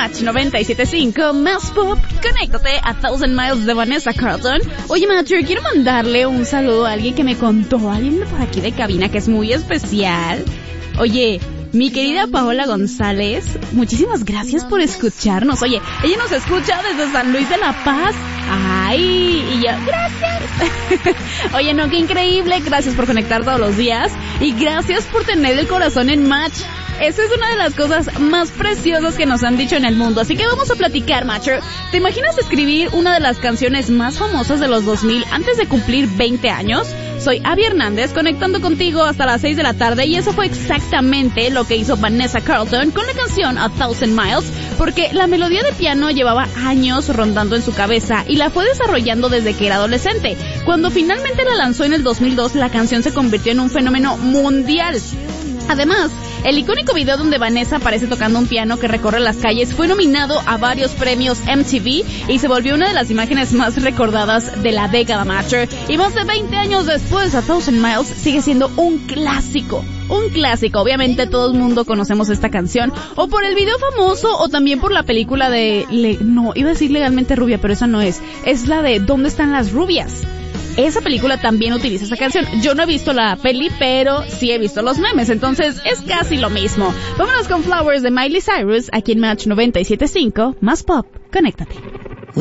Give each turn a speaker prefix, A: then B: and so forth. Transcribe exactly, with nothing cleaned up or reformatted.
A: Match noventa y siete punto cinco, más pop, conéctate a Thousand Miles de Vanessa Carlton. Oye, Matcher, quiero mandarle un saludo a alguien que me contó, a alguien por aquí de cabina que es muy especial. Oye, mi querida Paola González, muchísimas gracias por escucharnos. Oye, ella nos escucha desde San Luis de la Paz. Ay, y yo, gracias. Oye, no, qué increíble. Gracias por conectar todos los días. Y gracias por tener el corazón en Match. Esa es una de las cosas más preciosas que nos han dicho en el mundo. Así que vamos a platicar, Matcher. ¿Te imaginas escribir una de las canciones más famosas de los dos mil antes de cumplir veinte años? Soy Abby Hernández, conectando contigo hasta las seis de la tarde, y eso fue exactamente lo que hizo Vanessa Carlton con la canción A Thousand Miles, porque la melodía de piano llevaba años rondando en su cabeza y la fue desarrollando desde que era adolescente. Cuando finalmente la lanzó en el dos mil dos, la canción se convirtió en un fenómeno mundial. Además, el icónico video donde Vanessa aparece tocando un piano que recorre las calles fue nominado a varios premios M T V y se volvió una de las imágenes más recordadas de la década, Matcher. Y más de veinte años después, A Thousand Miles sigue siendo un clásico. Un clásico. Obviamente todo el mundo conocemos esta canción, o por el video famoso, o también por la película de... Le, no, iba a decir Legalmente Rubia, pero esa no es. Es la de ¿Dónde están las rubias? Esa película también utiliza esa canción. Yo no he visto la peli, pero sí he visto los memes, entonces es casi lo mismo. Vámonos con Flowers de Miley Cyrus, aquí en Match noventa y siete punto cinco, más pop, conéctate.